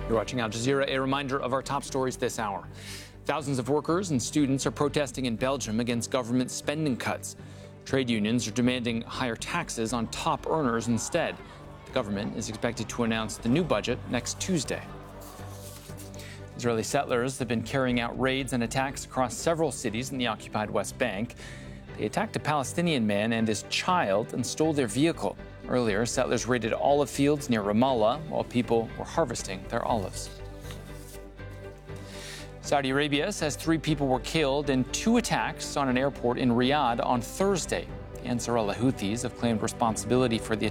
You're watching Al Jazeera. A reminder of our top stories this hour. Thousands of workers and students are protesting in Belgium against government spending cuts. Trade unions are demanding higher taxes on top earners instead. The government is expected to announce the new budget next Tuesday. Israeli settlers have been carrying out raids and attacks across several cities in the occupied West Bank. They attacked a Palestinian man and his child and stole their vehicle. Earlier, settlers raided olive fields near Ramallah while people were harvesting their olives. Saudi Arabia says 3 people were killed in 2 attacks on an airport in Riyadh on Thursday. The Ansarullah Houthis have claimed responsibility for the